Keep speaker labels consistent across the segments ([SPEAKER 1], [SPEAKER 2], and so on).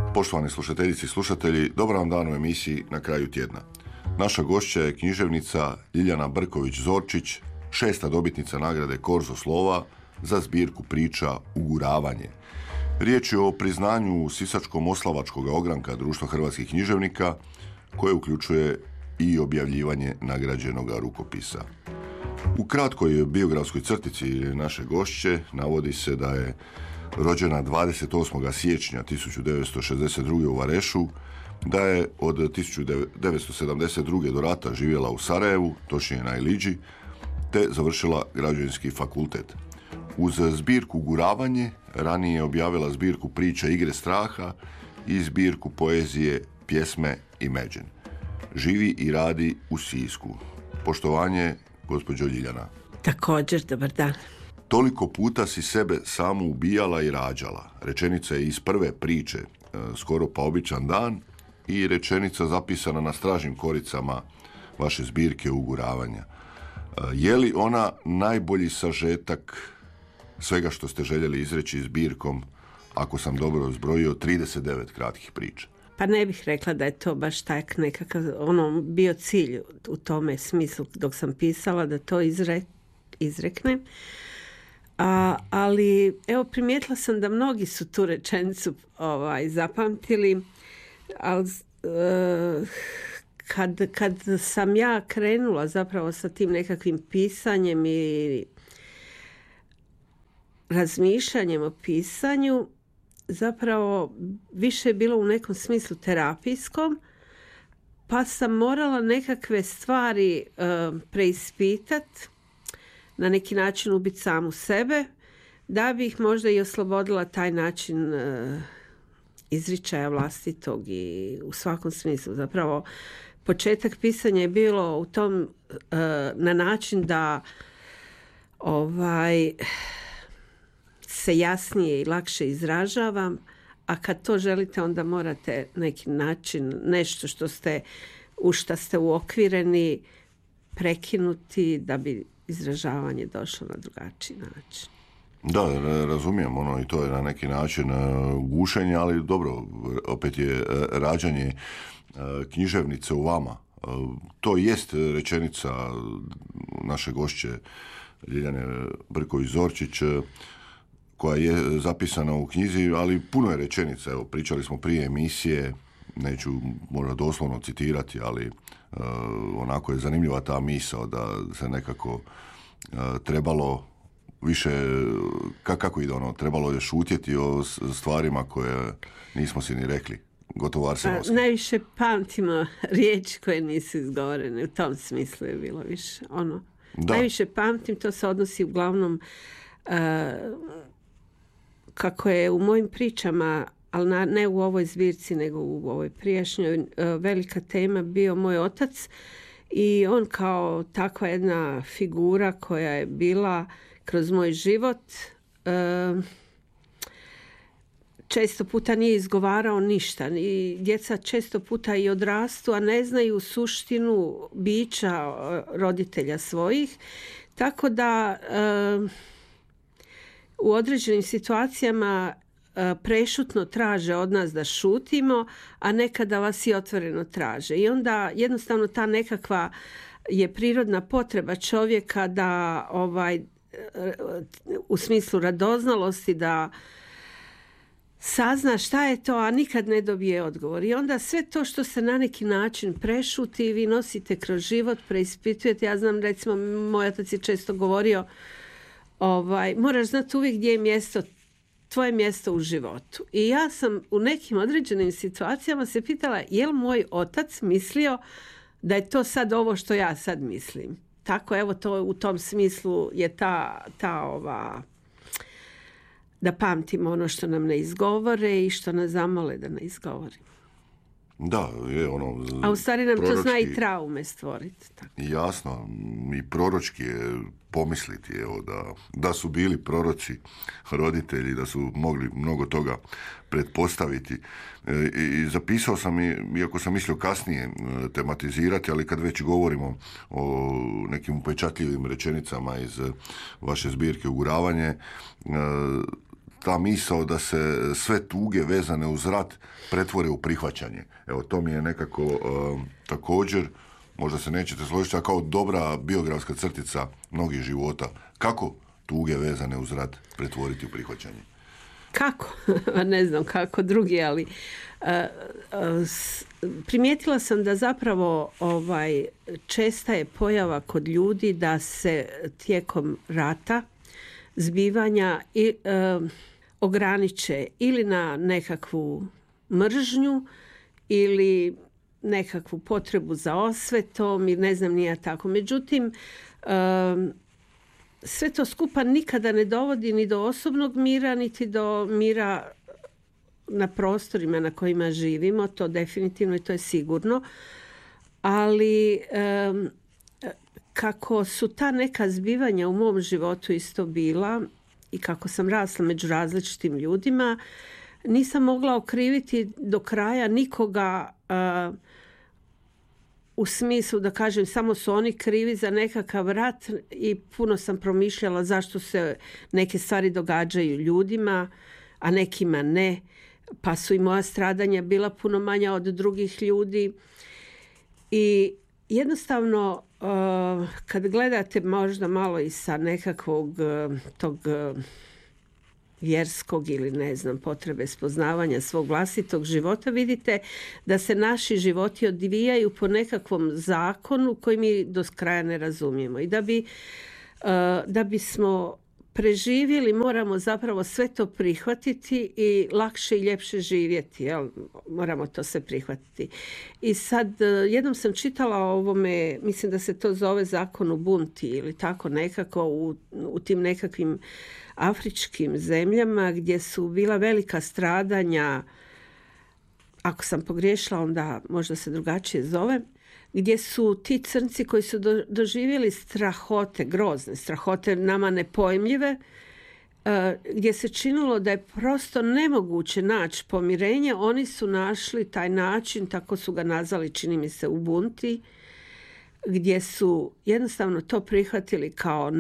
[SPEAKER 1] Poštovani slušateljici i slušatelji, dobar vam dan u emisiji Na kraju tjedna. Naša gošća je književnica Ljiljana Brković-Zorčić, 6. dobitnica nagrade Korzo slova za zbirku priča Uguravanje. Riječ je o priznanju Sisačko-moslavačkog ogranka Društva hrvatskih književnika, koje uključuje i objavljivanje nagrađenoga rukopisa. U kratkoj biografskoj crtici naše gošće navodi se da je rođena 28. siječnja 1962. u Varešu, da je od 1972. do rata živjela u Sarajevu, točnije na Iliđi, te završila građevinski fakultet. Uz zbirku Uguravanje ranije je objavila zbirku priča Igre straha i zbirku poezije Pjesme Imagine. Živi i radi u Sisku. Poštovanje, gospođo Ljiljana.
[SPEAKER 2] Također, dobar dan.
[SPEAKER 1] Toliko puta si sebe samu ubijala i rađala. Rečenica je iz prve priče Skoro pa običan dan i rečenica zapisana na stražnim koricama vaše zbirke Uguravanja. Je li ona najbolji sažetak svega što ste željeli izreći zbirkom, ako sam dobro zbrojio, 39 kratkih priča?
[SPEAKER 2] Pa ne bih rekla da je to baš tak nekakav bio cilj u tome smislu dok sam pisala da to izreknem. Ali evo, primijetila sam da mnogi su tu rečenicu zapamtili, ali kad sam ja krenula zapravo sa tim nekakvim pisanjem i razmišljanjem o pisanju, zapravo više je bilo u nekom smislu terapijskom, pa sam morala nekakve stvari preispitati, na neki način ubiti samu sebe, da bi ih možda i oslobodila taj način izričaja vlastitog i u svakom smislu. Zapravo, početak pisanja je bilo u tom na način da se jasnije i lakše izražavam, a kad to želite onda morate neki način, nešto u što ste uokvireni, prekinuti da bi izražavanje došlo na drugačiji način.
[SPEAKER 1] Da, razumijem i to je na neki način gušenje, ali dobro, opet je rađanje književnice u vama. To jest rečenica naše gošće Ljiljane Brković-Zorčić, koja je zapisana u knjizi, ali puno je rečenica. Evo, pričali smo prije emisije, neću možda doslovno citirati, ali onako je zanimljiva ta misao da se nekako trebalo više, kako ide trebalo je šutjeti o stvarima koje nismo si ni rekli. Gotovo Arsenovski.
[SPEAKER 2] Najviše pamtimo riječi koje nisu izgovorene, u tom smislu je bilo više Najviše pamtim, to se odnosi uglavnom kako je u mojim pričama, ali ne u ovoj zbirci nego u ovoj prijašnjoj, velika tema bio moj otac i on kao takva jedna figura koja je bila kroz moj život, često puta nije izgovarao ništa i djeca često puta i odrastu, a ne znaju suštinu bića roditelja svojih, tako da u određenim situacijama prešutno traže od nas da šutimo, a nekada vas i otvoreno traže. I onda jednostavno ta nekakva je prirodna potreba čovjeka da u smislu radoznalosti da sazna šta je to, a nikad ne dobije odgovor. I onda sve to što se na neki način prešuti, vi nosite kroz život, preispitujete. Ja znam, recimo, moj otac je često govorio moraš znati uvijek gdje je mjesto, tvoje mjesto u životu. I ja sam u nekim određenim situacijama se pitala je li moj otac mislio da je to sad ovo što ja sad mislim. Tako, evo, to u tom smislu je da pamtimo ono što nam ne izgovore i što nas zamole da ne izgovorimo.
[SPEAKER 1] Da, je
[SPEAKER 2] a u stvari nam
[SPEAKER 1] proročki,
[SPEAKER 2] to zna i traume stvoriti. Tako.
[SPEAKER 1] Jasno, i proročki je pomisliti da su bili proroci roditelji, da su mogli mnogo toga pretpostaviti. I zapisao sam, iako sam mislio kasnije tematizirati, ali kad već govorimo o nekim upečatljivim rečenicama iz vaše zbirke Uguravanje, ta misao da se sve tuge vezane uz rat pretvore u prihvaćanje. Evo, to mi je nekako također, možda se nećete složiti, a kao dobra biografska crtica mnogih života. Kako tuge vezane uz rat pretvoriti u prihvaćanje?
[SPEAKER 2] Kako? Ne znam kako drugi, ali primijetila sam da zapravo česta je pojava kod ljudi da se tijekom rata zbivanja ograniče ili na nekakvu mržnju ili nekakvu potrebu za osvetom i ne znam nije tako. Međutim, sve to skupa nikada ne dovodi ni do osobnog mira, niti do mira na prostorima na kojima živimo. To definitivno i to je sigurno. Ali kako su ta neka zbivanja u mom životu isto bila i kako sam rasla među različitim ljudima, nisam mogla okriviti do kraja nikoga u smislu da kažem samo su oni krivi za nekakav rat i puno sam promišljala zašto se neke stvari događaju ljudima, a nekima ne. Pa su i moja stradanja bila puno manja od drugih ljudi. I jednostavno kad gledate možda malo i sa nekakvog tog vjerskog ili ne znam potrebe spoznavanja svog vlastitog života, vidite da se naši životi odvijaju po nekakvom zakonu koji mi do kraja ne razumijemo. I da bismo preživjeli moramo zapravo sve to prihvatiti i lakše i ljepše živjeti. Jel? Moramo to sve prihvatiti. I sad jednom sam čitala o ovome, mislim da se to zove zakon Ubuntu ili tako nekako u tim nekakvim afričkim zemljama gdje su bila velika stradanja, ako sam pogriješila onda možda se drugačije zove, gdje su ti crnci koji su doživjeli strahote, grozne strahote, nama nepojmljive, gdje se činilo da je prosto nemoguće naći pomirenje, oni su našli taj način, tako su ga nazvali, čini mi se, Ubuntu, gdje su jednostavno to prihvatili kao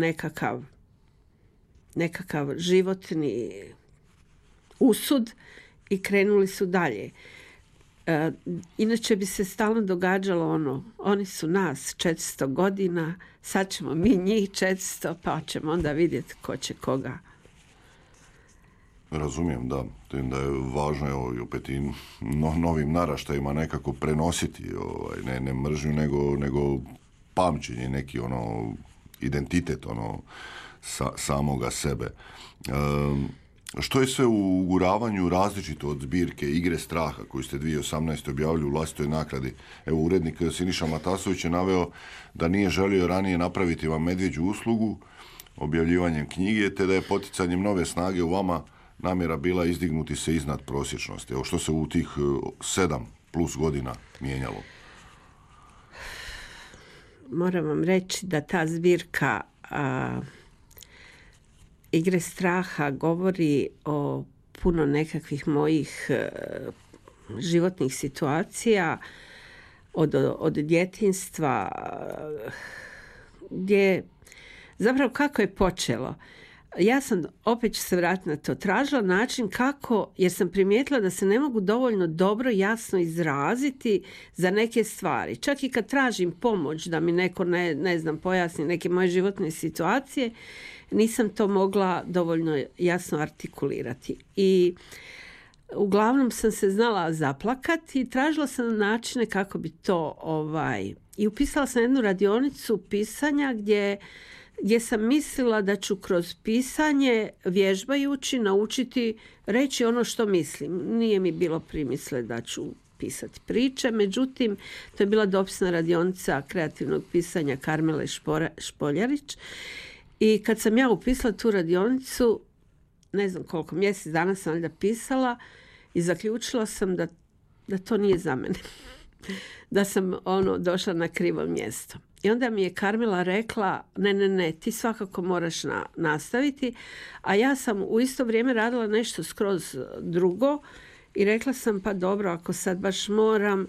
[SPEAKER 2] nekakav životni usud i krenuli su dalje. Inače bi se stalno događalo oni su nas 400 godina, sad ćemo mi njih 400, pa ćemo onda vidjeti ko će koga.
[SPEAKER 1] Razumijem, da. Da je važno evo, opet i novim naraštajima nekako prenositi ne mržnju, nego pamćenje, neki identitet samoga sebe. Što je sve u uguravanju različito od zbirke Igre straha koju ste 2018. objavili u vlastitoj nakladi? Evo, urednik Siniša Matasović je naveo da nije želio ranije napraviti vam medvjeđu uslugu objavljivanjem knjige, te da je poticanjem nove snage u vama namjera bila izdignuti se iznad prosječnosti. Evo, što se u tih 7+ godina mijenjalo?
[SPEAKER 2] Moram vam reći da ta zbirka Igre straha govori o puno nekakvih mojih životnih situacija od djetinjstva, gdje zapravo kako je počelo. Ja sam, opet ću se vratiti na to, tražila način kako, jer sam primijetila da se ne mogu dovoljno dobro, jasno izraziti za neke stvari. Čak i kad tražim pomoć da mi neko ne znam pojasni neke moje životne situacije, nisam to mogla dovoljno jasno artikulirati. I uglavnom sam se znala zaplakati i tražila sam načine kako bi to i upisala sam jednu radionicu pisanja gdje sam mislila da ću kroz pisanje vježbajući naučiti reći ono što mislim. Nije mi bilo primisle da ću pisati priče, međutim to je bila dopisna radionica kreativnog pisanja Karmele Špoljarić. I kad sam ja upisala tu radionicu, ne znam koliko, mjesec dana sam valjda pisala i zaključila sam da to nije za mene. Da sam došla na krivo mjesto. I onda mi je Karmela rekla, ne, ti svakako moraš nastaviti. A ja sam u isto vrijeme radila nešto skroz drugo i rekla sam, pa dobro, ako sad baš moram,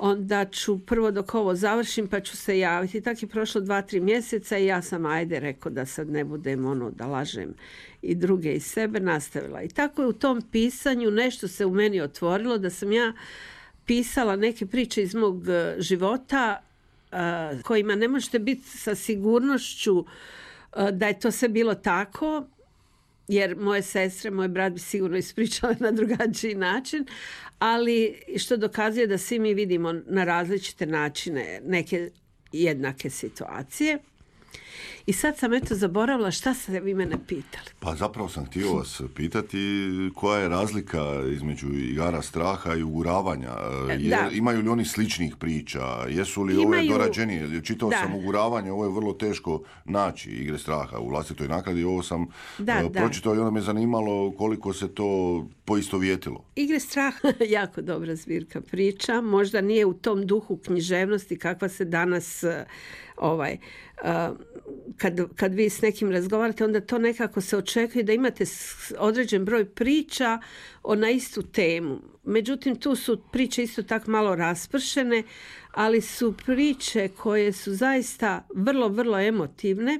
[SPEAKER 2] onda ću prvo dok ovo završim pa ću se javiti. Tako je prošlo 2-3 mjeseca i ja sam rekao da sad ne budem da lažem i druge i sebe, nastavila. I tako je u tom pisanju nešto se u meni otvorilo, da sam ja pisala neke priče iz mog života kojima ne možete biti sa sigurnošću da je to sve bilo tako, jer moje sestre, moj brat bi sigurno ispričale na drugačiji način, ali što dokazuje da svi mi vidimo na različite načine neke jednake situacije. I sad sam zaboravila šta ste vi mene pitali.
[SPEAKER 1] Pa zapravo sam htio vas pitati koja je razlika između igara straha i uguravanja. Imaju li oni sličnih priča? Jesu li ove dorađenije? Čitao sam uguravanje, ovo je vrlo teško naći, igre straha u vlastitoj nakladi. Ovo sam pročitao i onda me zanimalo koliko se to poistovjetilo.
[SPEAKER 2] Igre straha jako dobra zbirka priča. Možda nije u tom duhu književnosti kakva se danas kad vi s nekim razgovarate, onda to nekako se očekuje da imate određen broj priča na istu temu. Međutim, tu su priče isto tako malo raspršene, ali su priče koje su zaista vrlo, vrlo emotivne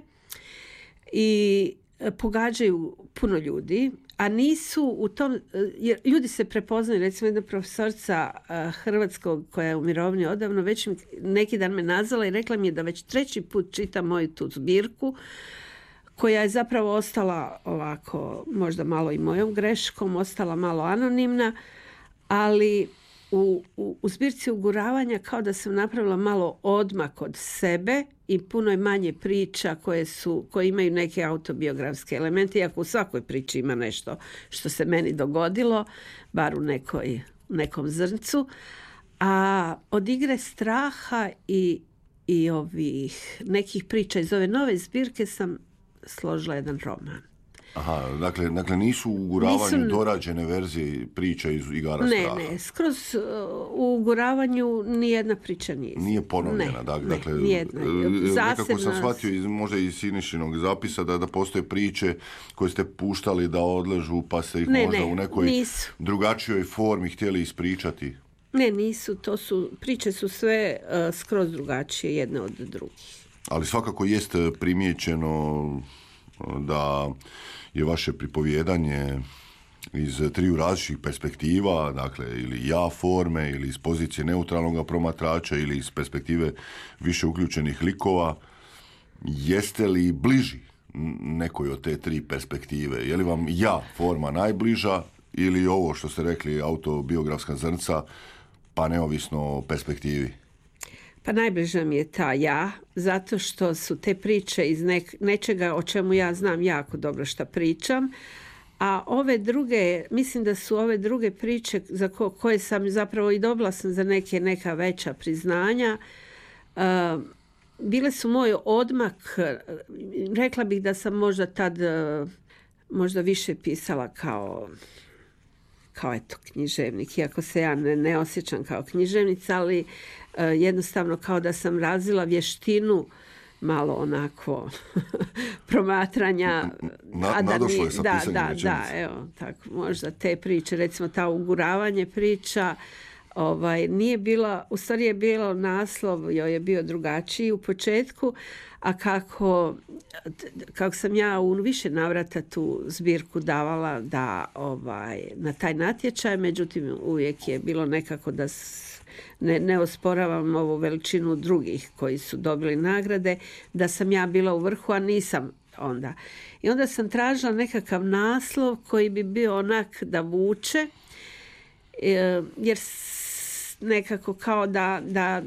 [SPEAKER 2] i pogađaju puno ljudi, a nisu u tom, jer ljudi se prepoznaju. Recimo jedna profesorica hrvatskog koja je u mirovini odavno, već neki dan me nazvala i rekla mi je da već 3. put čita moju tu zbirku, koja je zapravo ostala ovako, možda malo i mojom greškom, ostala malo anonimna, ali u zbirci uguravanja kao da sam napravila malo odmak od sebe i puno je manje priča koje imaju neke autobiografske elemente, iako u svakoj priči ima nešto što se meni dogodilo, bar u nekom zrncu. A od igre straha i ovih nekih priča iz ove nove zbirke sam složila jedan roman.
[SPEAKER 1] Aha, dakle nisu u uguravanju dorađene verzije priča iz igara straha.
[SPEAKER 2] Ne, skroz u uguravanju nijedna priča nije.
[SPEAKER 1] Nije ponovljena. Dakle,
[SPEAKER 2] nijedna.
[SPEAKER 1] Nekako sam shvatio možda iz Sinišinog zapisa da postoje priče koje ste puštali da odležu pa ste ih možda u nekoj drugačijoj formi htjeli ispričati.
[SPEAKER 2] Ne, nisu. Priče su sve skroz drugačije jedne od drugih.
[SPEAKER 1] Ali svakako jest primijećeno da je vaše pripovijedanje iz 3 različitih perspektiva, dakle ili ja forme, ili iz pozicije neutralnog promatrača, ili iz perspektive više uključenih likova. Jeste li bliži nekoj od te 3 perspektive? Je li vam ja forma najbliža ili ovo što ste rekli autobiografska zrnca, pa neovisno o perspektivi?
[SPEAKER 2] Pa najbliža mi je ta ja, zato što su te priče iz nečega o čemu ja znam jako dobro šta pričam, a ove druge, mislim da su ove druge priče za koje sam zapravo i dobila sam za neka veća priznanja, bile su moj odmak. Rekla bih da sam možda tad možda više pisala kao književnik, iako se ja ne osjećam kao književnica, ali jednostavno kao da sam razvila vještinu malo onako promatranja.
[SPEAKER 1] Nadošlo je sa pisanjem rečenice.
[SPEAKER 2] Da, evo, tako, možda te priče, recimo ta uguravanje priča, nije bila, u stvari je bilo naslov, joj je bio drugačiji u početku, a kako sam ja u više navrata tu zbirku davala na taj natječaj, međutim uvijek je bilo nekako da ne osporavam ovu veličinu drugih koji su dobili nagrade, da sam ja bila u vrhu, a nisam onda. I onda sam tražila nekakav naslov koji bi bio onak da vuče, jer nekako kao da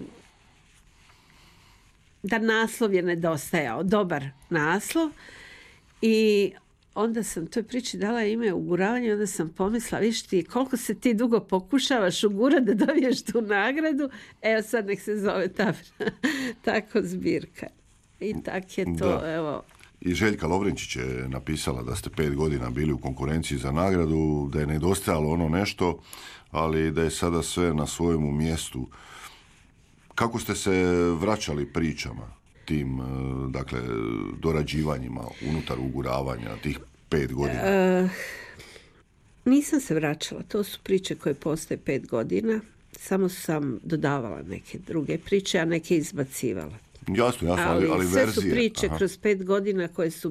[SPEAKER 2] naslov je nedostajao, dobar naslov, i onda sam toj priči dala ime uguravanje, onda sam pomislila, viš ti, koliko se ti dugo pokušavaš ugurati da dobiješ tu nagradu, evo sad nek se zove tako zbirka. I tak je to, evo.
[SPEAKER 1] I Željka Lovrenčić je napisala da ste 5 godina bili u konkurenciji za nagradu, da je nedostajalo ono nešto, ali da je sada sve na svojemu mjestu. Kako ste se vraćali pričama, tim, dakle, dorađivanjima unutar uguravanja tih 5 godina?
[SPEAKER 2] Nisam se vraćala. To su priče koje postoje 5 godina. Samo sam dodavala neke druge priče, a neke izbacivala.
[SPEAKER 1] Jasno, ali
[SPEAKER 2] sve
[SPEAKER 1] verzije.
[SPEAKER 2] Su priče kroz 5 godina koje su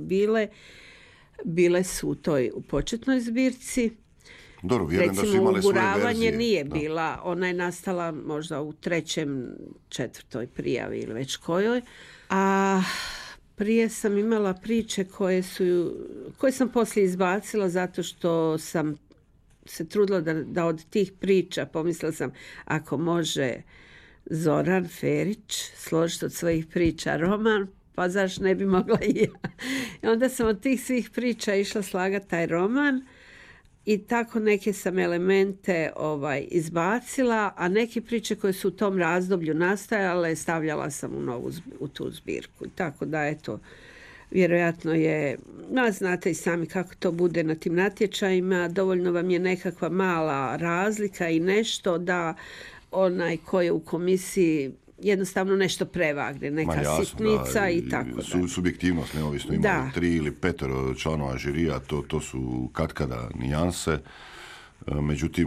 [SPEAKER 2] bile su u početnoj zbirci.
[SPEAKER 1] Dobro, vjerujem da su imale svoje verzije.
[SPEAKER 2] Uguravanje nije bila, ona je nastala možda u 3., 4. prijavi ili već kojoj, a prije sam imala priče koje sam poslije izbacila zato što sam se trudila da od tih priča, pomislila sam, ako može Zoran Ferić složiti od svojih priča roman, pa zašto ne bi mogla i ja. I onda sam od tih svih priča išla slagati taj roman i tako neke sam elemente izbacila, a neke priče koje su u tom razdoblju nastajale stavljala sam u tu zbirku. Tako da eto, vjerojatno je, znate i sami kako to bude na tim natječajima, dovoljno vam je nekakva mala razlika i nešto da onaj ko je u komisiji jednostavno nešto prevagne, neka sitnica i tako da.
[SPEAKER 1] Subjektivnost, neovisno imali 3 ili 5 članova žirija, to su katkada nijanse. Međutim,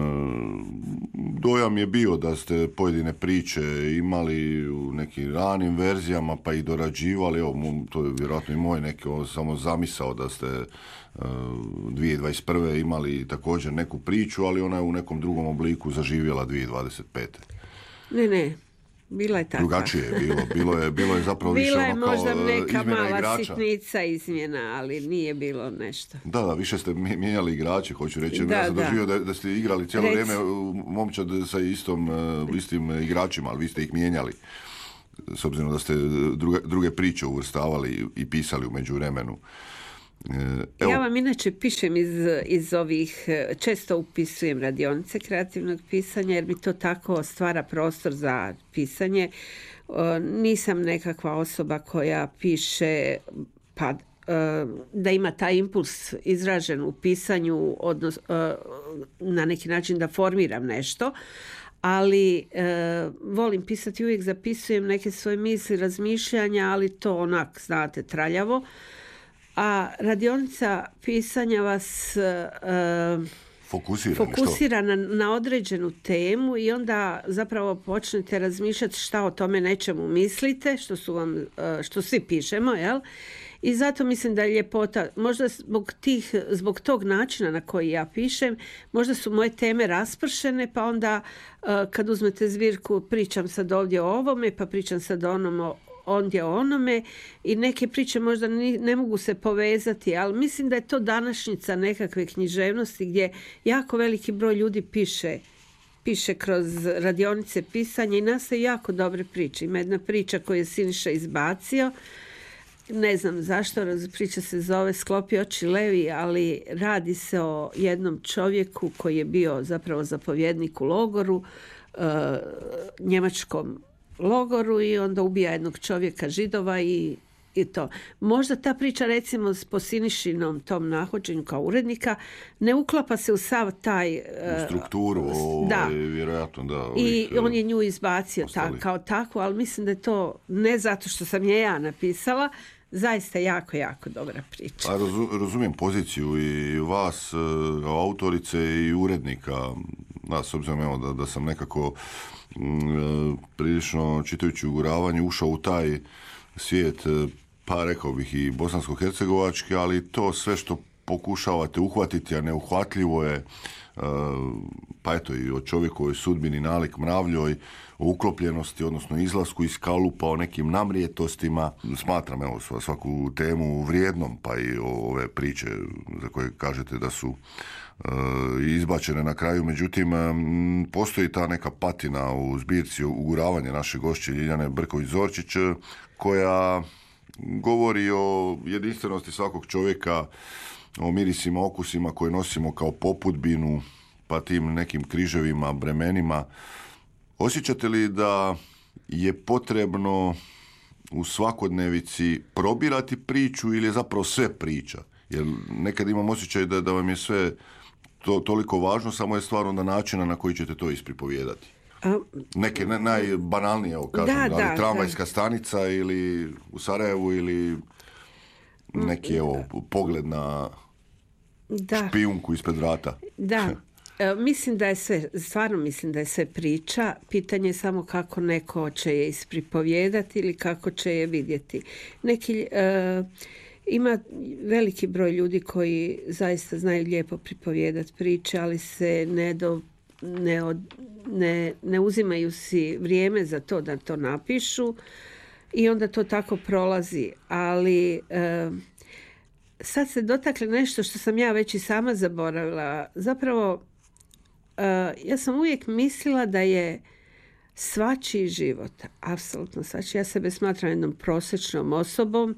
[SPEAKER 1] dojam je bio da ste pojedine priče imali u nekim ranim verzijama pa i dorađivali. Evo, to je vjerojatno i moj neki samo zamisao da ste 2021. imali također neku priču, ali ona je u nekom drugom obliku zaživjela 2025.
[SPEAKER 2] Ne. Bila je tako.
[SPEAKER 1] Drugačije je bilo je zapravo više ono kao izmjena igrača. Bila je možda neka mala
[SPEAKER 2] sitnica izmjena, ali nije bilo nešto.
[SPEAKER 1] Da, više ste mijenjali igrače, hoću reći. Ja sam doživio da ste igrali cijelo vrijeme momčad sa istim igračima, ali vi ste ih mijenjali. S obzirom da ste druge priče uvrstavali i pisali u međuvremenu.
[SPEAKER 2] Ja vam inače pišem iz ovih, često upisujem radionice kreativnog pisanja jer mi to tako stvara prostor za pisanje. Nisam nekakva osoba koja piše pa da ima taj impuls izražen u pisanju, na neki način da formiram nešto, ali volim pisati, uvijek zapisujem neke svoje misli, razmišljanja, ali to onak, znate, traljavo. A radionica pisanja vas fokusira na određenu temu i onda zapravo počnete razmišljati šta o tome nečemu mislite, što svi pišemo, jel? I zato mislim da je ljepota, možda zbog tog načina na koji ja pišem, možda su moje teme raspršene, pa onda kad uzmete zbirku pričam sad ovdje o ovome, pa pričam sad ondje o onome i neke priče možda ne mogu se povezati, ali mislim da je to današnjica nekakve književnosti gdje jako veliki broj ljudi piše kroz radionice pisanja i nastaju jako dobre priče. Ima jedna priča koju je Siniša izbacio, ne znam zašto, priča se zove Sklopi oči Levi, ali radi se o jednom čovjeku koji je bio zapravo zapovjednik u logoru, njemačkom logoru, i onda ubija jednog čovjeka Židova i to. Možda ta priča, recimo, po Sinišinom tom nahođenju kao urednika ne uklapa se u sav taj
[SPEAKER 1] strukturu, vjerojatno da.
[SPEAKER 2] I on je nju izbacio kao takvu, ali mislim da je to ne zato što sam ja napisala, zaista jako, jako dobra priča.
[SPEAKER 1] A razumijem poziciju i vas, autorice i urednika. S obzirom da sam nekako prilično čitajući Uguravanje ušao u taj svijet, pa rekao bih i bosansko-hercegovački, ali to sve što pokušavate uhvatiti, a neuhvatljivo je, pa eto i o čovjekovoj sudbini nalik mravljoj, o uklopljenosti, odnosno izlasku iz kalupa, o nekim namrijetostima. Smatram svaku temu vrijednom, pa i ove priče za koje kažete da su izbačene na kraju. Međutim, postoji ta neka patina u zbirci Uguravanje naše gošće Ljiljane Brković-Zorčić, koja govori o jedinstvenosti svakog čovjeka, o mirisima, okusima koje nosimo kao popudbinu, pa tim nekim križevima, bremenima. Osjećate li da je potrebno u svakodnevici probirati priču ili je zapravo sve priča? Jer nekad imam osjećaj da vam je sve toliko važno, samo je stvar onda načina na koji ćete to ispripovijedati. Neke najbanalnije, kažem, tramvajska stanica ili u Sarajevu ili neki pogled na špijunku ispred vrata.
[SPEAKER 2] Da. mislim da je sve, stvarno mislim da je sve priča. Pitanje je samo kako neko će je ispripovijedati ili kako će je vidjeti. Ima veliki broj ljudi koji zaista znaju lijepo pripovijedati priče, ali se ne uzimaju si vrijeme za to da to napišu i onda to tako prolazi. Ali sad se dotakle nešto što sam ja već i sama zaboravila. Zapravo, ja sam uvijek mislila da je svačiji život, apsolutno svačiji. Ja sebe smatram jednom prosječnom osobom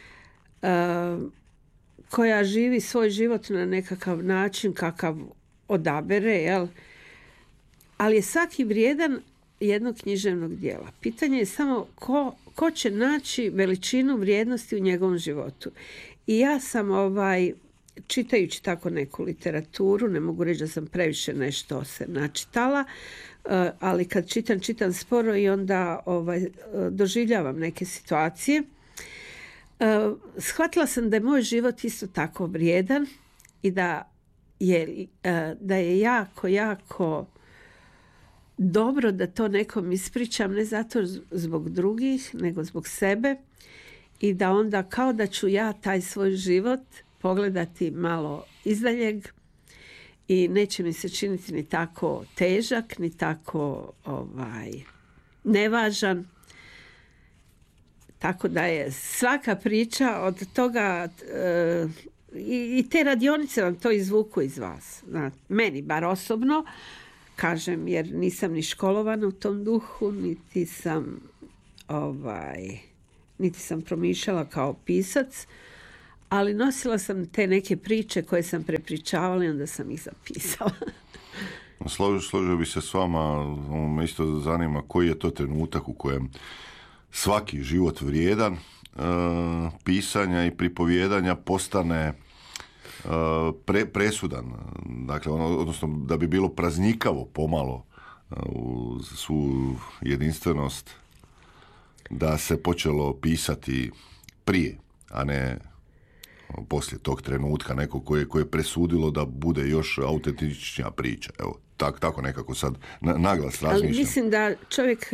[SPEAKER 2] koja živi svoj život na nekakav način kakav odabere, jel? Ali je svaki vrijedan jednog književnog dijela. Pitanje je samo ko će naći veličinu vrijednosti u njegovom životu. I ja sam čitajući tako neku literaturu, ne mogu reći da sam previše nešto se načitala, ali kad čitam sporo i onda doživljavam neke situacije. Shvatila sam da je moj život isto tako vrijedan i da je jako dobro da to nekom ispričam, ne zato zbog drugih, nego zbog sebe, i da onda kao da ću ja taj svoj život pogledati malo izdaljeg i neće mi se činiti ni tako težak, ni tako nevažan. Tako da je svaka priča od toga i te radionice vam to izvuku iz vas. Meni bar osobno, kažem, jer nisam ni školovana u tom duhu, niti sam promišljala kao pisac, ali nosila sam te neke priče koje sam prepričavala i onda sam ih zapisala.
[SPEAKER 1] Složio bi se s vama, me isto zanima koji je to trenutak u kojem svaki život vrijedan pisanja i pripovijedanja postane presudan. Dakle, odnosno da bi bilo praznikavo pomalo uz svu jedinstvenost da se počelo pisati prije, a ne poslije tog trenutka neko koje je presudilo da bude još autentičnija priča. Evo, tako nekako sad naglas razmišljam.
[SPEAKER 2] Ali mislim da čovjek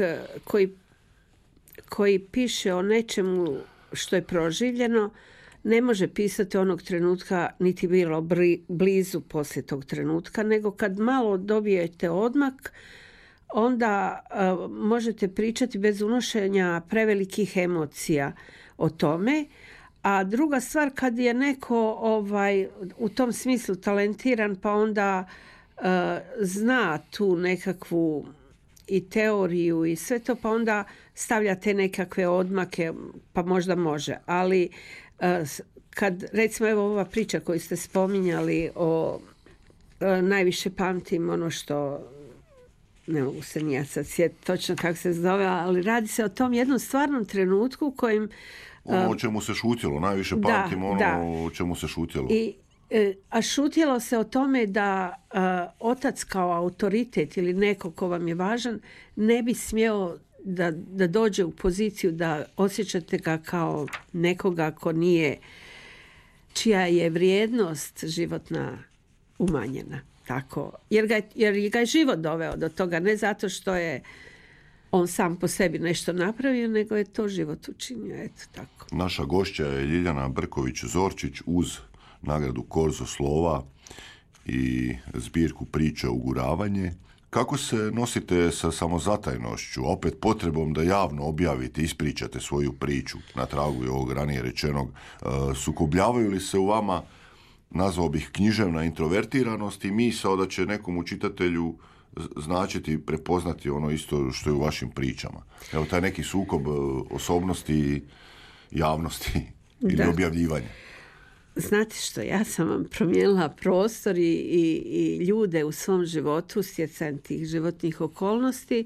[SPEAKER 2] koji piše o nečemu što je proživljeno ne može pisati onog trenutka niti bilo blizu poslije tog trenutka, nego kad malo dobijete odmak, onda možete pričati bez unošenja prevelikih emocija o tome. A druga stvar, kad je neko u tom smislu talentiran, pa onda zna tu nekakvu i teoriju i sve to, pa onda stavlja te nekakve odmake, pa možda može. Ali kad, recimo, evo ova priča koju ste spominjali o najviše pamtim ono što, ne mogu se ni ja sad sjetiti točno kako se zove, ali radi se o tom jednom stvarnom trenutku u kojem
[SPEAKER 1] ono o čemu se šutjelo, najviše pamtim o čemu se šutjelo.
[SPEAKER 2] A šutjelo se o tome da otac kao autoritet ili neko ko vam je važan ne bi smjeo da dođe u poziciju da osjećate ga kao nekoga ko nije, čija je vrijednost životna umanjena. Tako. Jer ga je život doveo do toga, ne zato što je on sam po sebi nešto napravio, nego je to život učinio. Eto, tako.
[SPEAKER 1] Naša gošća je Ljiljana Brković-Zorčić uz nagradu Korzo slova i zbirku priče Uguravanje. Kako se nosite sa samozatajnošću, opet potrebom da javno objavite, ispričate svoju priču na tragu ovog ranije rečenog? Sukobljavaju li se u vama, nazvao bih, književna introvertiranost i misao da će nekom učitatelju značiti prepoznati ono isto što je u vašim pričama? Evo, taj neki sukob osobnosti i javnosti ili objavljivanja.
[SPEAKER 2] Znate što, ja sam vam promijenila prostor i ljude u svom životu stjecajem tih životnih okolnosti,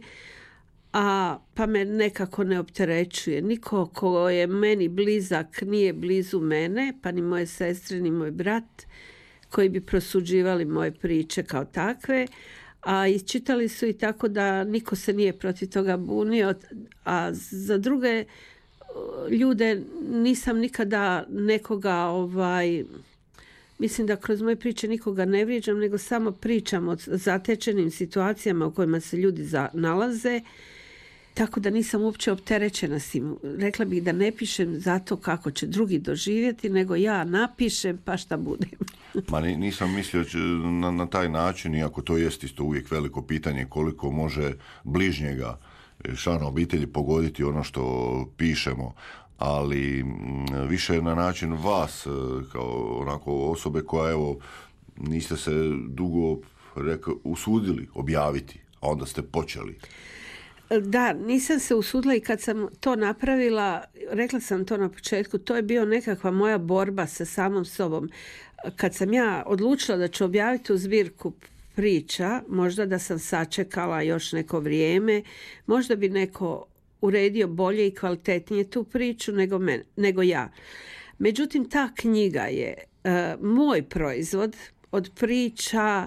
[SPEAKER 2] pa me nekako ne opterećuje. Niko ko je meni blizak nije blizu mene, pa ni moje sestre, ni moj brat, koji bi prosuđivali moje priče kao takve, a isčitali su i tako da niko se nije protiv toga bunio, a za druge ljude nisam nikada nekoga mislim da kroz moje priče nikoga ne vrijeđam, nego samo pričam o zatečenim situacijama u kojima se ljudi nalaze, tako da nisam uopće opterećena s tim. Rekla bih da ne pišem zato kako će drugi doživjeti, nego ja napišem pa šta budem.
[SPEAKER 1] Ma nisam mislio na taj način, iako to jest isto uvijek veliko pitanje koliko može bližnjega člana obitelji pogoditi ono što pišemo, ali više na način vas kao onako osobe koja evo niste se dugo usudili objaviti, a onda ste počeli.
[SPEAKER 2] Da, nisam se usudila i kad sam to napravila, rekla sam to na početku, to je bio nekakva moja borba sa samom sobom. Kad sam ja odlučila da ću objaviti u zbirku priča, možda da sam sačekala još neko vrijeme, možda bi neko uredio bolje i kvalitetnije tu priču nego ja. Međutim, ta knjiga je moj proizvod od priča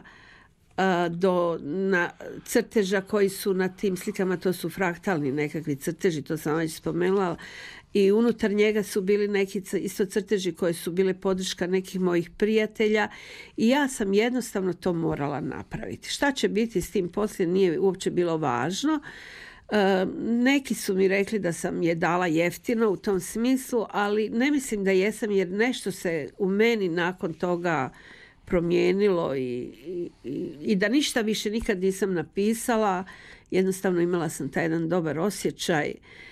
[SPEAKER 2] do crteža koji su na tim slikama, to su fraktalni nekakvi crteži, to sam već spomenula, i unutar njega su bili neki isto crteži koji su bile podrška nekih mojih prijatelja i ja sam jednostavno to morala napraviti. Šta će biti s tim poslije nije uopće bilo važno. Neki su mi rekli da sam je dala jeftino u tom smislu, ali ne mislim da jesam, jer nešto se u meni nakon toga promijenilo i da ništa više nikad nisam napisala. Jednostavno imala sam taj jedan dobar osjećaj.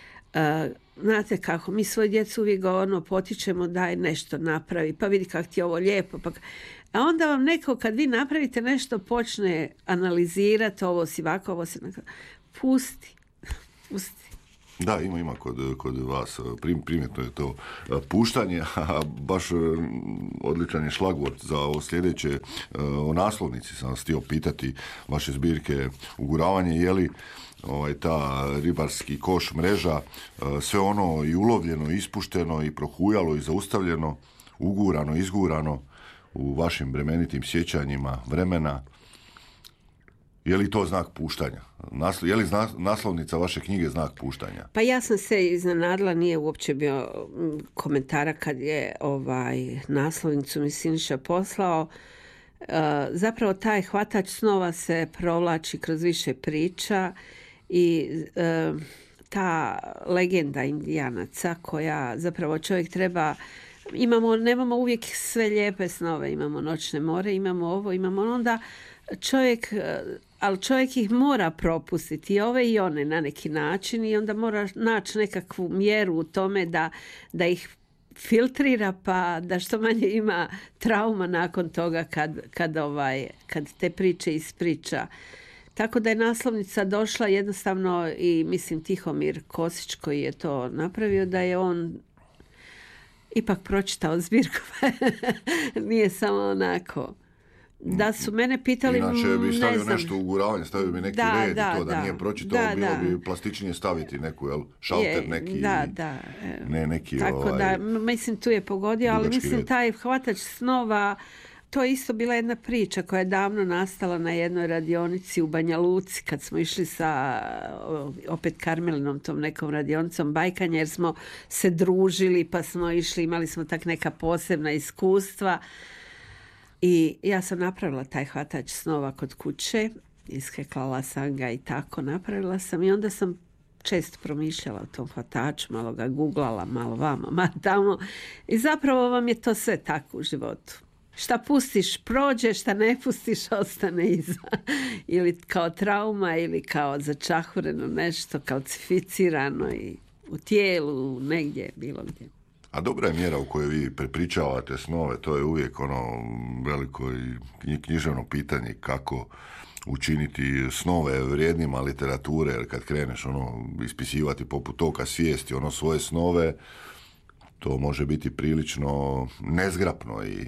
[SPEAKER 2] Znate kako, mi svoje djecu uvijek potičemo daj nešto napravi, pa vidi kako ti je ovo lijepo. A onda vam neko kad vi napravite nešto počne analizirati ovo si ovako, ovo si onako. Pusti.
[SPEAKER 1] Da, ima kod vas, primjetno je to puštanje, a baš odličan je šlagvort za ovo sljedeće. O naslovnici sam vas htio pitati vaše zbirke Uguravanje, je li ta ribarski koš, mreža, sve ono i ulovljeno, ispušteno i prohujalo i zaustavljeno, ugurano, izgurano u vašim bremenitim sjećanjima vremena. Je li to znak puštanja? Je li naslovnica vaše knjige znak puštanja?
[SPEAKER 2] Pa ja sam se iznenadila, nije uopće bio komentara kad je naslovnicu mi Siniša poslao. Zapravo taj hvatač snova se provlači kroz više priča i ta legenda Indijanaca koja zapravo čovjek treba, nemamo uvijek sve lijepe snove, imamo noćne more, imamo ovo, imamo onda ali čovjek ih mora propustiti i ove i one na neki način i onda mora naći nekakvu mjeru u tome da ih filtrira pa da što manje ima trauma nakon toga kad te priče ispriča. Tako da je naslovnica došla jednostavno i mislim Tihomir Kosić koji je to napravio, da je on ipak pročitao zbirku. Nije samo onako. Da su mene pitali,
[SPEAKER 1] inače bi stavio nešto uguravanje, stavio bi neki red i to da nije pročitao, bilo bi plastičnije staviti neku, šalter neki. Ne neki
[SPEAKER 2] tako da, mislim tu je pogodio, ali mislim red. Taj hvatač snova, to je isto bila jedna priča koja je davno nastala na jednoj radionici u Banja Luci kad smo išli sa opet Karmelinom tom nekom radionicom bajkanja jer smo se družili pa smo išli, imali smo tak neka posebna iskustva. I ja sam napravila taj hvatač snova kod kuće, isheklala sam ga i tako napravila sam i onda sam često promišljala o tom hvataču, malo ga googlala, malo vamo, malo tamo i zapravo vam je to sve tako u životu. Šta pustiš prođe, šta ne pustiš ostane iza. Ili kao trauma ili kao začahureno nešto, kalcificirano i u tijelu, negdje, bilo gdje.
[SPEAKER 1] A dobra je mjera u kojoj vi prepričavate snove, to je uvijek veliko i književno pitanje kako učiniti snove vrijednima literature, jer kad kreneš ispisivati poput toka svijesti svoje snove, to može biti prilično nezgrapno i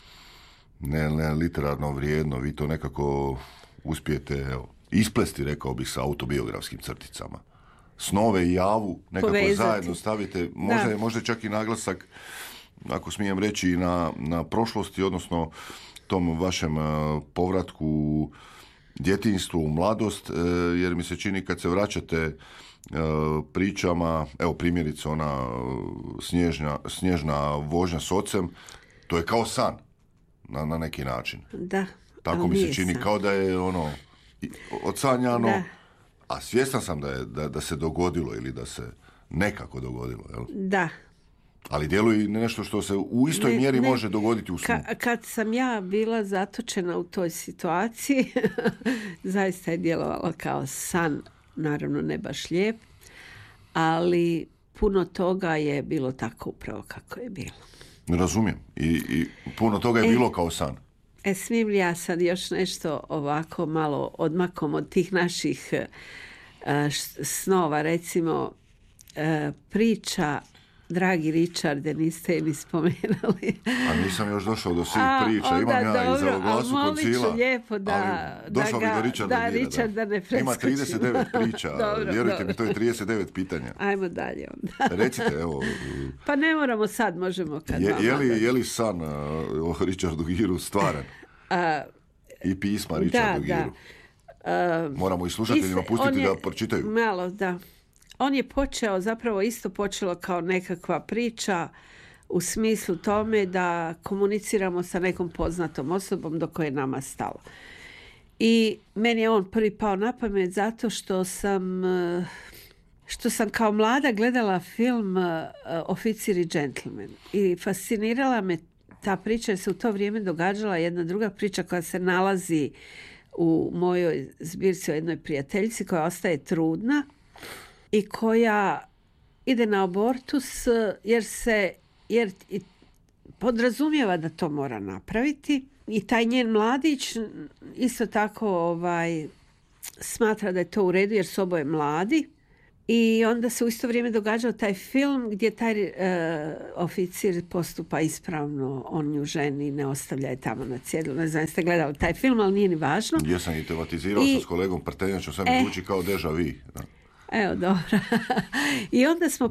[SPEAKER 1] ne literarno vrijedno, vi to nekako uspijete isplesti, rekao bih, sa autobiografskim crticama. Snove i javu nekako povezati. Zajedno stavite, možda čak i naglasak, ako smijem reći, na prošlosti, odnosno tom vašem povratku u djetinjstvo, u mladost, jer mi se čini kad se vraćate pričama, evo primjerice ona snježna vožnja s ocem, to je kao san. na neki način.
[SPEAKER 2] Da.
[SPEAKER 1] Tako mi se čini kao da je odsanjano,
[SPEAKER 2] da.
[SPEAKER 1] A svjestan sam da se dogodilo ili da se nekako dogodilo. Jel?
[SPEAKER 2] Da.
[SPEAKER 1] Ali djeluje nešto što se u istoj mjeri može dogoditi u snu.
[SPEAKER 2] Kad sam ja bila zatočena u toj situaciji, zaista je djelovala kao san, naravno ne baš lijep, ali puno toga je bilo tako upravo kako je bilo.
[SPEAKER 1] Razumijem. I puno toga je bilo kao san.
[SPEAKER 2] Smijem li ja sad još nešto ovako malo odmakom od tih naših snova, recimo priča Dragi Richarde, niste je ni spomenuli.
[SPEAKER 1] A nisam još došao do svih priča. Imam ja iz ovog Glasu Koncila.
[SPEAKER 2] Lijepo da
[SPEAKER 1] došao bi do Richarda Gira.
[SPEAKER 2] Richarda ne preskočimo.
[SPEAKER 1] Ima 39 priča. Dobro, vjerujte mi, to je 39 pitanja.
[SPEAKER 2] Ajmo dalje onda.
[SPEAKER 1] Recite, evo.
[SPEAKER 2] Pa ne moramo sad, možemo kad
[SPEAKER 1] je li san o Richardu Giru stvaran? I pisma Richardu Giru. Moramo i slušateljima pustiti da pročitaju.
[SPEAKER 2] Malo, da. On je isto počelo kao nekakva priča u smislu tome da komuniciramo sa nekom poznatom osobom do koje je nama stalo. I meni je on prvi pao na pamet zato što sam kao mlada gledala film Oficir i džentlmen. I fascinirala me ta priča jer se u to vrijeme događala jedna druga priča koja se nalazi u mojoj zbirci o jednoj prijateljici koja ostaje trudna i koja ide na abortus jer podrazumijeva da to mora napraviti. I taj njen mladić isto tako smatra da je to u redu jer su oboje mladi. I onda se u isto vrijeme događao taj film gdje taj oficir postupa ispravno, on nju ženi, ne ostavlja je tamo na cjedilu. Ne znam, ste gledali taj film, ali nije ni važno.
[SPEAKER 1] Jesam i tematizirao sam s kolegom Prtenjačom, sve mi zvuči kao deja vu. Da.
[SPEAKER 2] Evo, dobro. I onda smo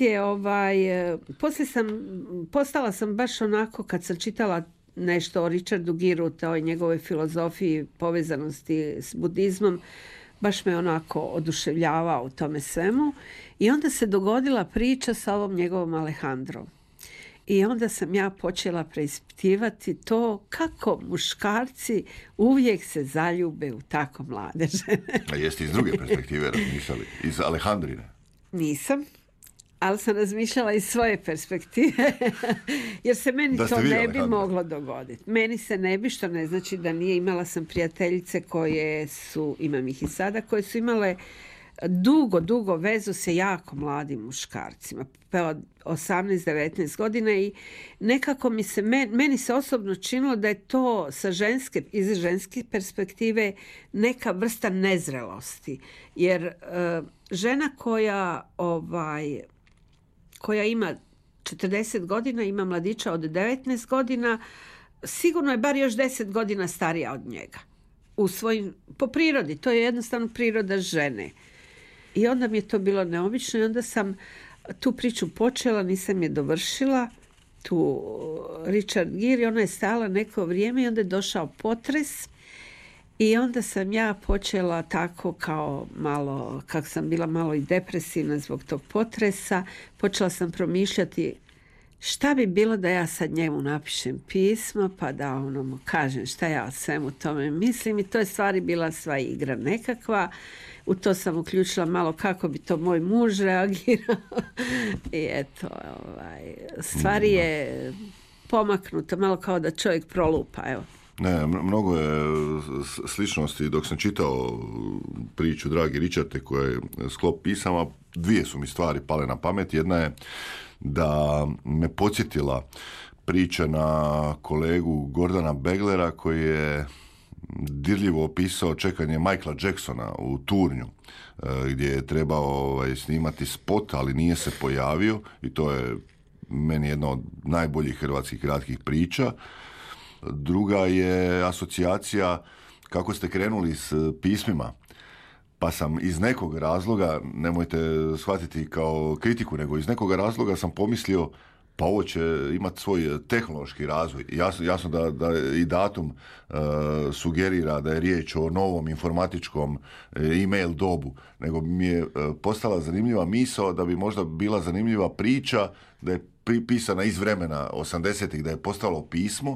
[SPEAKER 2] postala sam baš onako kad sam čitala nešto o Richardu Giru, toj njegovoj filozofiji povezanosti s budizmom, baš me onako oduševljavao u tome svemu. I onda se dogodila priča sa ovom njegovom Alejandrom. I onda sam ja počela preispitivati to kako muškarci uvijek se zaljube u tako mlade žene.
[SPEAKER 1] A jeste iz druge perspektive razmišljali? Iz Alejandrine?
[SPEAKER 2] Nisam. Ali sam razmišljala iz svoje perspektive, jer se meni to ne bi moglo dogoditi. Meni se ne bi, što ne znači da nije. Imala sam prijateljice koje su, imam ih i sada, koje su imale dugo vezu sa jako mladim muškarcima, pa od 18-19 godina i nekako meni se osobno činilo da je to iz ženske perspektive neka vrsta nezrelosti. Jer žena koja ima 40 godina, ima mladića od 19 godina, sigurno je bar još 10 godina starija od njega. Po prirodi, to je jednostavno priroda žene. I onda mi je to bilo neobično i onda sam tu priču počela, nisam je dovršila, tu Richard Gere, ona je stala neko vrijeme i onda je došao potres i onda sam ja počela tako kao malo, kako sam bila malo i depresivna zbog tog potresa, počela sam promišljati šta bi bilo da ja sad njemu napišem pismo pa da mu kažem šta ja o svemu tome mislim i to je stvari bila sva igra nekakva. U to sam uključila malo kako bi to moj muž reagirao i eto, stvari je pomaknuta, malo kao da čovjek prolupa, evo.
[SPEAKER 1] Ne, mnogo je sličnosti. Dok sam čitao priču Dragi Richarde koja je sklop pisama, dvije su mi stvari pale na pamet. Jedna je da me podsjetila priča na kolegu Gordana Beglera koji je dirljivo opisao čekanje Michaela Jacksona u Turnju gdje je trebao snimati spot, ali nije se pojavio i to je meni jedna od najboljih hrvatskih kratkih priča. Druga je asocijacija kako ste krenuli s pismima, pa sam iz nekog razloga, nemojte shvatiti kao kritiku, nego iz nekog razloga sam pomislio pa ovo će imati svoj tehnološki razvoj. Jasno da i datum sugerira da je riječ o novom informatičkom e-mail dobu, nego mi je postala zanimljiva misao da bi možda bila zanimljiva priča da je pisana iz vremena 80-ih, da je postalo pismo,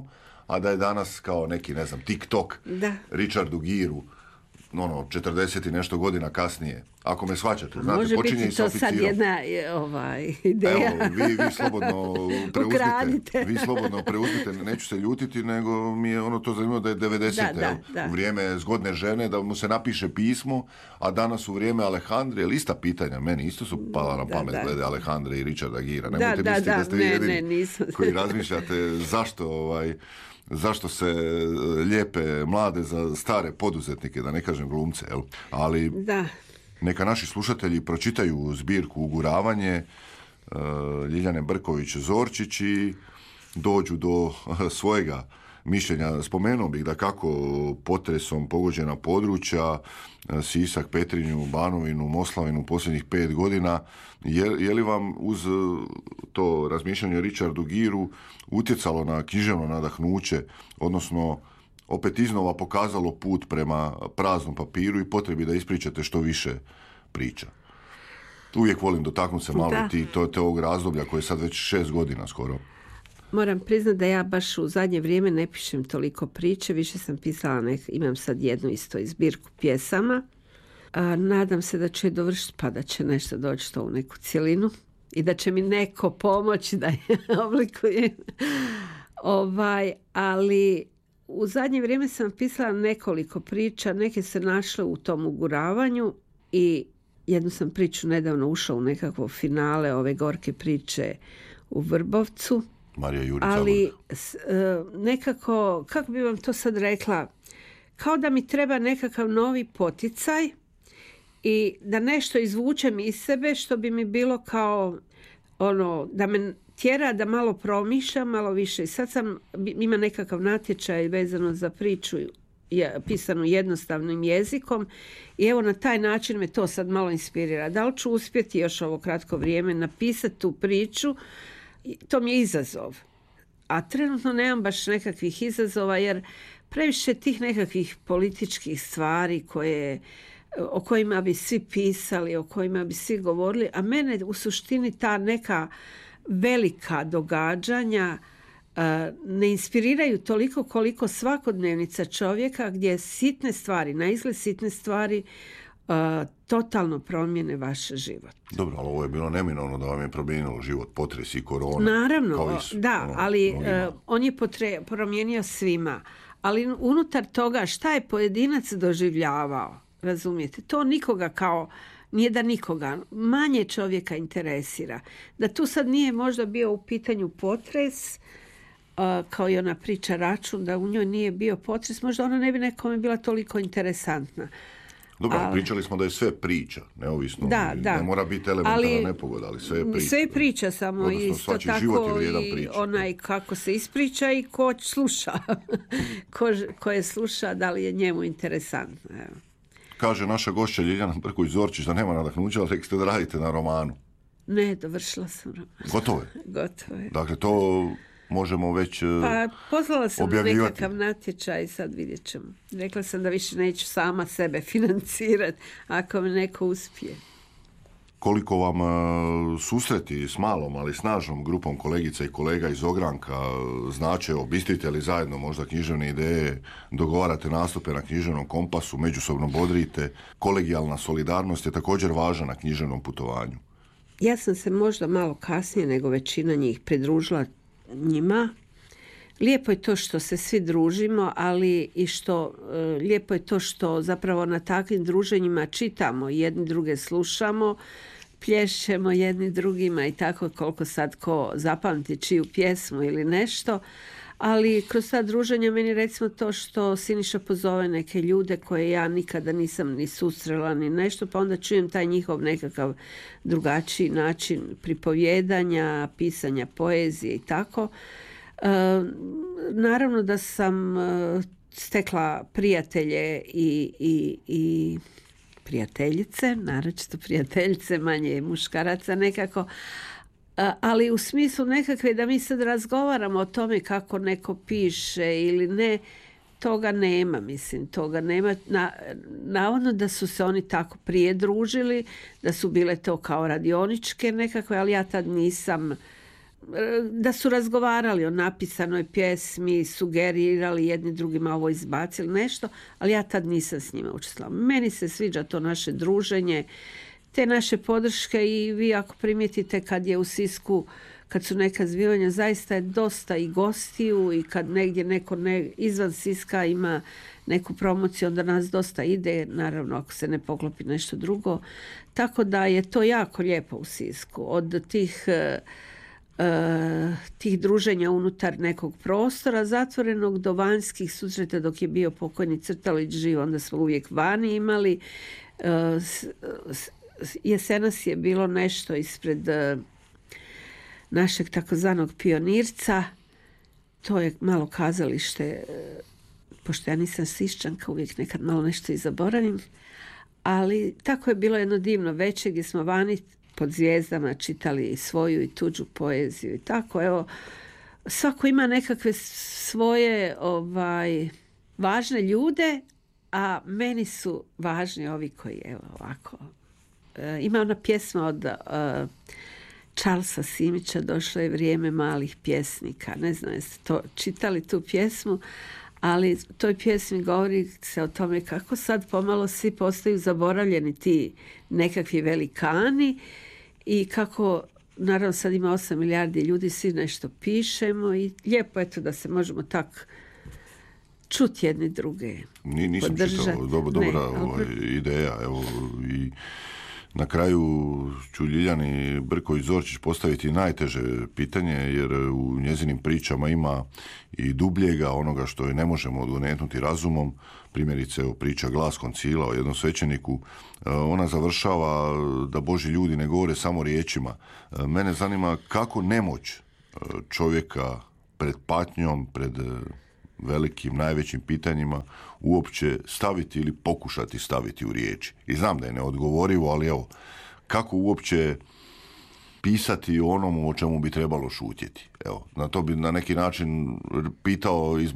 [SPEAKER 1] a da je danas kao neki, ne znam, TikTok,
[SPEAKER 2] Da.
[SPEAKER 1] Richardu Giru, 40 i nešto godina kasnije. Ako me shvaćate, znate,
[SPEAKER 2] Može
[SPEAKER 1] počinje
[SPEAKER 2] biti
[SPEAKER 1] i s
[SPEAKER 2] to sad
[SPEAKER 1] oficirom.
[SPEAKER 2] jedna ideja.
[SPEAKER 1] Evo, vi slobodno preuzmite.
[SPEAKER 2] Ukradite.
[SPEAKER 1] Vi slobodno preuzmite, neću se ljutiti, nego mi je to zanimljivo da je 90.
[SPEAKER 2] Da.
[SPEAKER 1] U vrijeme zgodne žene, da mu se napiše pismo, a danas u vrijeme Alejandre, lista pitanja, meni isto su pala na pamet glede Alejandre i Richarda Gira. Nemojte misliti da ste vi jedini koji razmišljate zašto se lijepe mlade za stare poduzetnike, da ne kažem glumce, jel? Ali neka naši slušatelji pročitaju zbirku Uguravanje Ljiljane Brković-Zorčić i dođu do svojega mišljenja. Spomenuo bih da kako potresom pogođena područja Sisak, Petrinju, Banovinu, Moslavinu posljednjih 5 godina, je li vam uz to razmišljanje o Richardu Giru utjecalo na književno nadahnuće, odnosno opet iznova pokazalo put prema praznom papiru i potrebi da ispričate što više priča? Uvijek volim dotaknuti se malo te ovog razdoblja koje je sad već 6 godina skoro.
[SPEAKER 2] Moram priznati da ja baš u zadnje vrijeme ne pišem toliko priče, više sam pisala, imam sad jednu isto zbirku pjesama. Nadam se da ću je dovršiti pa da će nešto doći to u neku cjelinu i da će mi neko pomoći da je oblikujem. Ali u zadnje vrijeme sam pisala nekoliko priča, neke se našle u tom uguravanju i jednu sam priču nedavno ušla u nekakvo finale ove gorke priče u Vrbovcu.
[SPEAKER 1] Marija Jurica.
[SPEAKER 2] Ali nekako, kako bi vam to sad rekla, kao da mi treba nekakav novi poticaj i da nešto izvučem iz sebe što bi mi bilo kao da me tjera da malo promišljam, malo više. I sad ima nekakav natječaj vezano za priču pisanu jednostavnim jezikom i evo na taj način me to sad malo inspirira. Da li ću uspjeti još ovo kratko vrijeme napisati tu priču? To mi je izazov. A trenutno nemam baš nekakvih izazova jer previše tih nekakvih političkih stvari o kojima bi svi pisali, o kojima bi svi govorili, a mene u suštini ta neka velika događanja ne inspiriraju toliko koliko svakodnevnica čovjeka gdje sitne stvari, na izgled sitne stvari totalno promijene vaš život. Dobro,
[SPEAKER 1] ali ovo je bilo neminovno da vam je promijenilo život, potres i korona.
[SPEAKER 2] Naravno, ali on je promijenio svima. Ali unutar toga šta je pojedinac doživljavao, razumijete? To nikoga nije da nikoga, manje čovjeka interesira. Da tu sad nije možda bio u pitanju potres, kao i ona priča Račun, da u njoj nije bio potres, možda ona ne bi nekome bila toliko interesantna.
[SPEAKER 1] Dobro, pričali smo da je sve priča, neovisno. Ne mora biti elementarna nepogoda, ali sve je priča.
[SPEAKER 2] Sve je priča, samo odnosno, isto tako i onaj kako se ispriča i ko sluša. ko je sluša, da li je njemu interesantno. Evo.
[SPEAKER 1] Kaže naša gošća Ljiljana Brković-Zorčić da nema nadahnuća, ali rekli ste da radite na romanu.
[SPEAKER 2] Ne, dovršila sam roman.
[SPEAKER 1] Gotovo je?
[SPEAKER 2] Gotovo je.
[SPEAKER 1] Dakle, to možemo već
[SPEAKER 2] poslala sam
[SPEAKER 1] objavljivati.
[SPEAKER 2] Nekakav natječaj i sad vidjet ćemo. Rekla sam da više neću sama sebe financirati ako mi neko uspije.
[SPEAKER 1] Koliko vam susreti s malom, ali snažnom grupom kolegica i kolega iz ogranka znače, obistrite li zajedno možda književne ideje, dogovarate nastupe na književnom kompasu, međusobno bodrite, kolegijalna solidarnost je također važna na književnom putovanju.
[SPEAKER 2] Ja sam se možda malo kasnije nego većina njih pridružila njima. Lijepo je to što se svi družimo, ali i lijepo je to što zapravo na takvim druženjima čitamo, jedni druge slušamo, plješćemo jedni drugima i tako koliko sad ko zapamti čiju pjesmu ili nešto. Ali kroz ta druženja meni recimo to što Siniša pozove neke ljude koje ja nikada nisam ni susrela ni nešto, pa onda čujem taj njihov nekakav drugačiji način pripovjedanja, pisanja poezije i tako. Naravno da sam stekla prijatelje i prijateljice, naročito prijateljice, manje muškaraca nekako, ali u smislu nekakve da mi sad razgovaramo o tome kako neko piše ili ne, toga nema, toga nema. Navodno da su se oni tako prije družili, da su bile to kao radioničke nekakve, ali ja tad nisam da su razgovarali o napisanoj pjesmi, sugerirali jedni drugima ovo izbacili nešto, ali ja tad nisam s njima učestvovala. Meni se sviđa to naše druženje, te naše podrške i vi ako primijetite kad je u Sisku, kad su neka zbivanja, zaista je dosta i gostiju i kad negdje neko izvan Siska ima neku promociju, onda nas dosta ide, naravno ako se ne poklopi nešto drugo. Tako da je to jako lijepo u Sisku. Od tih druženja unutar nekog prostora zatvorenog do vanjskih susreta dok je bio pokojni Crtalić živ, onda smo uvijek vani imali. Jesenas je bilo nešto ispred našeg takozvanog Pionirca. To je malo kazalište, pošto ja nisam Siščanka, uvijek nekad malo nešto i zaboravim, ali tako je bilo jedno divno večer gdje smo vani pod zvijezdama čitali svoju i tuđu poeziju i tako. Evo, svako ima nekakve svoje važne ljude, a meni su važni ovi koji, evo ovako, ima ona pjesma od Charlesa Simića, Došlo je vrijeme malih pjesnika. Ne znam jeste to čitali tu pjesmu, ali toj pjesmi govori se o tome kako sad pomalo svi postaju zaboravljeni ti nekakvi velikani i kako, naravno sad ima 8 milijardi ljudi, svi nešto pišemo i lijepo je to da se možemo tak čuti jedni druge.
[SPEAKER 1] Nisam čitao, dobra ideja. Evo, i na kraju ću Ljiljani Brković-Zorčić postaviti najteže pitanje, jer u njezinim pričama ima i dubljega, onoga što je ne možemo odgonetnuti razumom. Primjerice, priča Glas koncila o jednom svećeniku. Ona završava da Božji ljudi ne govore samo riječima. Mene zanima kako nemoć čovjeka pred patnjom, pred velikim, najvećim pitanjima uopće staviti ili pokušati staviti u riječi. I znam da je neodgovorivo, ali evo, kako uopće pisati o onomu o čemu bi trebalo šutjeti. Evo, na to bi na neki način pitao